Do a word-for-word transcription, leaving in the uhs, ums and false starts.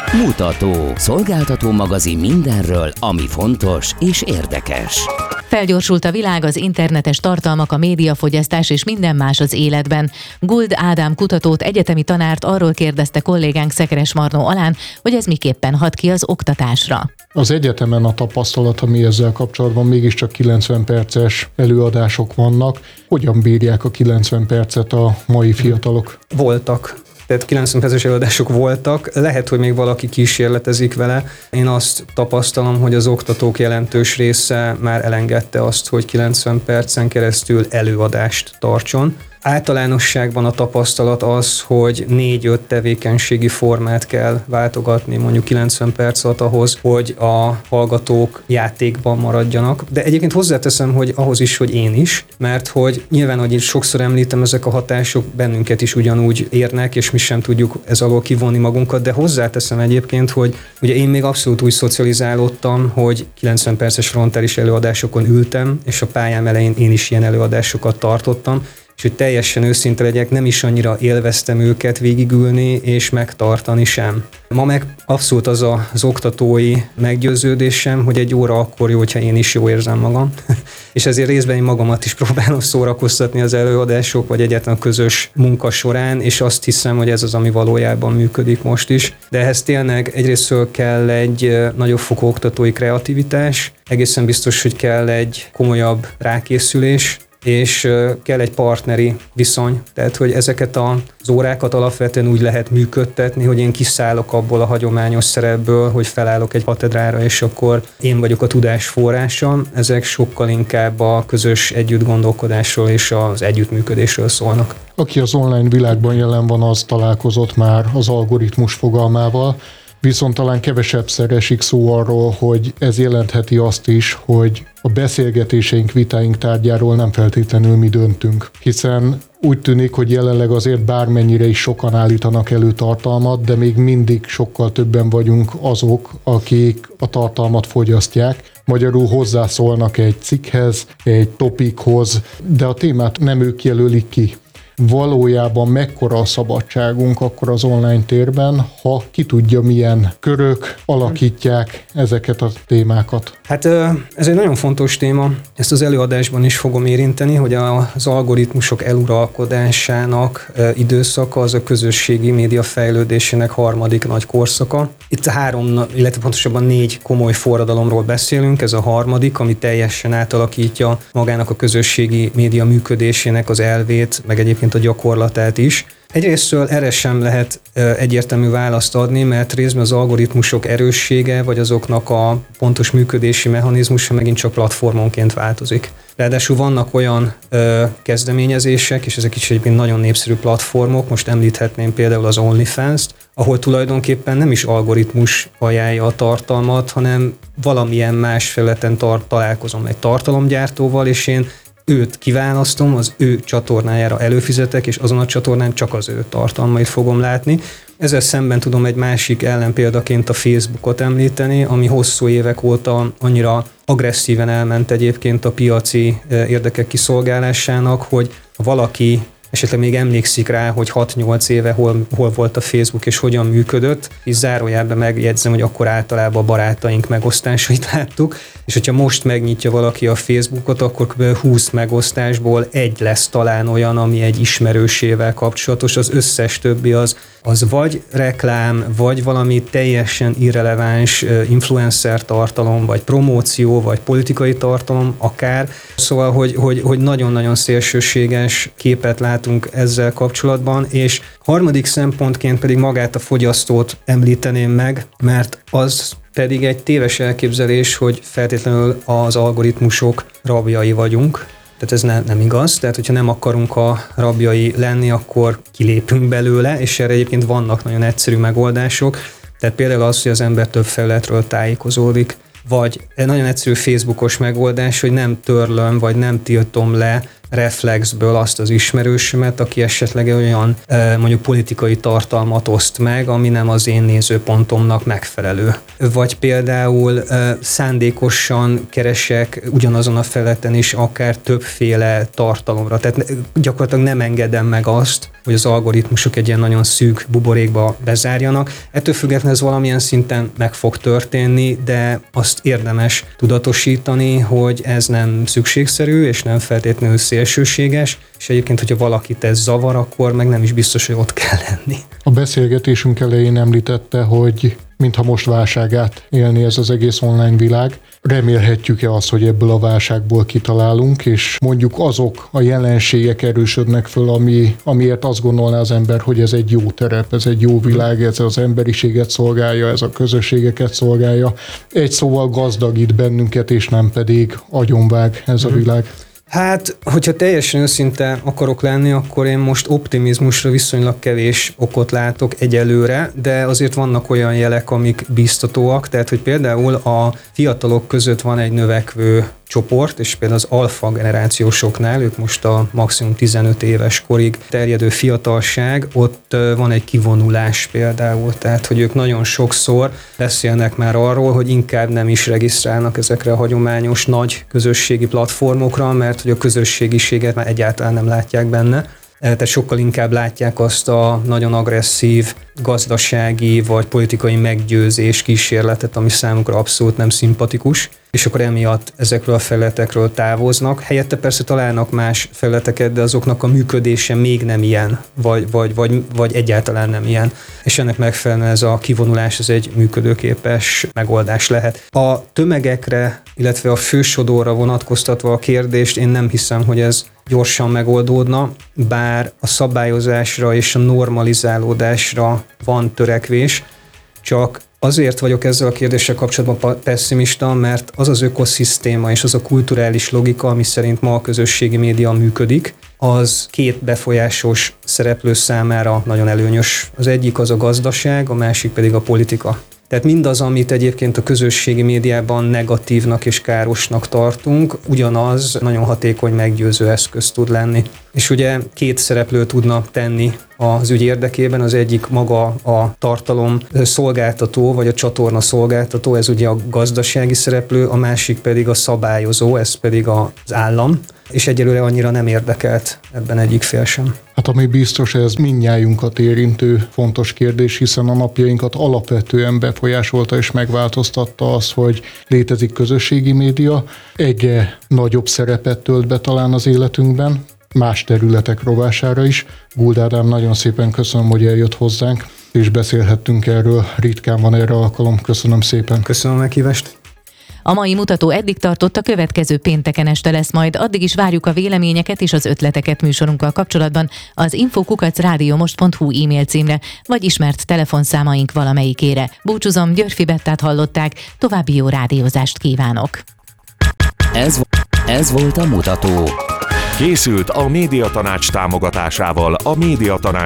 Mutató. Szolgáltató magazin mindenről, ami fontos és érdekes. Felgyorsult a világ, az internetes tartalmak, a médiafogyasztás és minden más az életben. Guld Ádám kutatót, egyetemi tanárt arról kérdezte kollégánk Szekeres Marnó Alán, hogy ez miképpen hat ki az oktatásra. Az egyetemen a tapasztalat, ami ezzel kapcsolatban mégiscsak kilencven perces előadások vannak. Hogyan bírják a kilencven percet a mai fiatalok? Voltak. Tehát kilencven perces előadások voltak, lehet, hogy még valaki kísérletezik vele. Én azt tapasztalom, hogy az oktatók jelentős része már elengedte azt, hogy kilencven percen keresztül előadást tartson. Általánosságban a tapasztalat az, hogy négy-öt tevékenységi formát kell váltogatni mondjuk kilencven perc alatt ahhoz, hogy a hallgatók játékban maradjanak. De egyébként hozzáteszem, hogy ahhoz is, hogy én is, mert hogy nyilván, hogy sokszor említem, ezek a hatások bennünket is ugyanúgy érnek, és mi sem tudjuk ez alól kivonni magunkat, de hozzáteszem egyébként, hogy ugye én még abszolút úgy szocializálódtam, hogy kilencven perces frontális előadásokon ültem, és a pályám elején én is ilyen előadásokat tartottam, és hogy teljesen őszinte legyek, nem is annyira élveztem őket végigülni és megtartani sem. Ma meg abszolút az a, az oktatói meggyőződésem, hogy egy óra akkor jó, hogyha én is jól érzem magam, és ezért részben én magamat is próbálom szórakoztatni az előadások, vagy egyáltalán a közös munka során, és azt hiszem, hogy ez az, ami valójában működik most is. De ehhez tényleg egyrésztről kell egy nagyobb fokú oktatói kreativitás, egészen biztos, hogy kell egy komolyabb rákészülés, és kell egy partneri viszony, tehát hogy ezeket az órákat alapvetően úgy lehet működtetni, hogy én kiszállok abból a hagyományos szerepből, hogy felállok egy katedrára, és akkor én vagyok a tudás forrása. Ezek sokkal inkább a közös együttgondolkodásról és az együttműködésről szólnak. Aki az online világban jelen van, az találkozott már az algoritmus fogalmával, viszont talán kevesebbszer esik szó arról, hogy ez jelentheti azt is, hogy a beszélgetéseink, vitáink tárgyáról nem feltétlenül mi döntünk. Hiszen úgy tűnik, hogy jelenleg azért bármennyire is sokan állítanak elő tartalmat, de még mindig sokkal többen vagyunk azok, akik a tartalmat fogyasztják. Magyarul hozzászólnak egy cikkhez, egy topikhoz, de a témát nem ők jelölik ki. Valójában mekkora a szabadságunk akkor az online térben, ha ki tudja, milyen körök alakítják ezeket a témákat? Hát ez egy nagyon fontos téma, ezt az előadásban is fogom érinteni, hogy az algoritmusok eluralkodásának időszaka az a közösségi média fejlődésének harmadik nagy korszaka. Itt három, illetve pontosabban négy komoly forradalomról beszélünk, ez a harmadik, ami teljesen átalakítja magának a közösségi média működésének az elvét, meg egyébként a gyakorlatát is. Egyrésztről erre sem lehet egyértelmű választ adni, mert részben az algoritmusok erőssége, vagy azoknak a pontos működési mechanizmusa megint csak platformonként változik. Ráadásul vannak olyan ö, kezdeményezések, és ezek is egyébként nagyon népszerű platformok, most említhetném például az OnlyFans-t, ahol tulajdonképpen nem is algoritmus ajánlja a tartalmat, hanem valamilyen más felületen tar- találkozom egy tartalomgyártóval, és én őt kiválasztom, az ő csatornájára előfizetek, és azon a csatornán csak az ő tartalmait fogom látni. Ezzel szemben tudom egy másik ellenpéldaként a Facebookot említeni, ami hosszú évek óta annyira agresszíven elment egyébként a piaci érdekek kiszolgálásának, hogy valaki esetleg még emlékszik rá, hogy hat-nyolc éve hol, hol volt a Facebook és hogyan működött, és zárójelben megjegyzem, hogy akkor általában a barátaink megosztásait láttuk, és hogyha most megnyitja valaki a Facebookot, akkor kb. húsz megosztásból egy lesz talán olyan, ami egy ismerősével kapcsolatos, az összes többi az, az vagy reklám, vagy valami teljesen irreleváns influencer tartalom, vagy promóció, vagy politikai tartalom, akár. Szóval, hogy, hogy, hogy nagyon-nagyon szélsőséges képet látunk ezzel kapcsolatban, és harmadik szempontként pedig magát a fogyasztót említeném meg, mert az pedig egy téves elképzelés, hogy feltétlenül az algoritmusok rabjai vagyunk. Tehát ez ne, nem igaz, tehát hogyha nem akarunk a rabjai lenni, akkor kilépünk belőle, és erre egyébként vannak nagyon egyszerű megoldások. Tehát például az, hogy az ember több felületről tájékozódik, vagy egy nagyon egyszerű Facebookos megoldás, hogy nem törlöm, vagy nem tiltom le reflexből azt az ismerősömet, aki esetleg olyan mondjuk politikai tartalmat oszt meg, ami nem az én nézőpontomnak megfelelő. Vagy például szándékosan keresek ugyanazon a felületen is akár többféle tartalomra. Tehát gyakorlatilag nem engedem meg azt, hogy az algoritmusok egy ilyen nagyon szűk buborékba bezárjanak. Ettől függetlenül ez valamilyen szinten meg fog történni, de azt érdemes tudatosítani, hogy ez nem szükségszerű, és nem feltétlenül szélsőséges, és egyébként, hogyha valakit ez zavar, akkor meg nem is biztos, hogy ott kell lenni. A beszélgetésünk elején említette, hogy mintha most válságát élni ez az egész online világ. Remélhetjük-e azt, hogy ebből a válságból kitalálunk, és mondjuk azok a jelenségek erősödnek föl, ami, amiért azt gondolná az ember, hogy ez egy jó terep, ez egy jó világ, ez az emberiséget szolgálja, ez a közösségeket szolgálja. Egy szóval gazdagít bennünket, és nem pedig agyonvág ez a világ. Hát, hogyha teljesen őszinte akarok lenni, akkor én most optimizmusra viszonylag kevés okot látok egyelőre, de azért vannak olyan jelek, amik biztatóak, tehát hogy például a fiatalok között van egy növekvő csoport, és például az alfa generációsoknál, ők most a maximum tizenöt éves korig terjedő fiatalság, ott van egy kivonulás például, tehát hogy ők nagyon sokszor beszélnek már arról, hogy inkább nem is regisztrálnak ezekre a hagyományos nagy közösségi platformokra, mert hogy a közösségiséget már egyáltalán nem látják benne. Tehát sokkal inkább látják azt a nagyon agresszív gazdasági vagy politikai meggyőzés kísérletet, ami számukra abszolút nem szimpatikus, és akkor emiatt ezekről a felületekről távoznak. Helyette persze találnak más felületeket, de azoknak a működése még nem ilyen, vagy, vagy, vagy, vagy egyáltalán nem ilyen. És ennek megfelelően ez a kivonulás ez egy működőképes megoldás lehet. A tömegekre, illetve a fősodorra vonatkoztatva a kérdést, én nem hiszem, hogy ez gyorsan megoldódna, bár a szabályozásra és a normalizálódásra van törekvés, csak azért vagyok ezzel a kérdéssel kapcsolatban pesszimista, mert az az ökoszisztéma és az a kulturális logika, ami szerint ma a közösségi média működik, az két befolyásos szereplő számára nagyon előnyös. Az egyik az a gazdaság, a másik pedig a politika. Tehát mindaz, amit egyébként a közösségi médiában negatívnak és károsnak tartunk, ugyanaz nagyon hatékony meggyőző eszköz tud lenni. És ugye két szereplő tudna tenni az ügy érdekében, az egyik maga a tartalom szolgáltató, vagy a csatorna szolgáltató, ez ugye a gazdasági szereplő, a másik pedig a szabályozó, ez pedig az állam, és egyelőre annyira nem érdekelt ebben egyik fél sem. Hát ami biztos, ez mindnyájunkat érintő fontos kérdés, hiszen a napjainkat alapvetően befolyásolta és megváltoztatta az, hogy létezik közösségi média, egyre nagyobb szerepet tölt be talán az életünkben, más területek rovására is. Guld Ádám, nagyon szépen köszönöm, hogy eljött hozzánk, és beszélhettünk erről. Ritkán van erre alkalom. Köszönöm szépen. Köszönöm a meghívást. A mai mutató eddig tartott, a következő pénteken este lesz majd. Addig is várjuk a véleményeket és az ötleteket műsorunkkal kapcsolatban az info kukac rádiómost pont hu e-mail címre, vagy ismert telefonszámaink valamelyikére. Búcsúzom, Györfi Bettát hallották, további jó rádiózást kívánok. Ez, ez volt a mutató. Készült a Médiatanács támogatásával a Médiatanács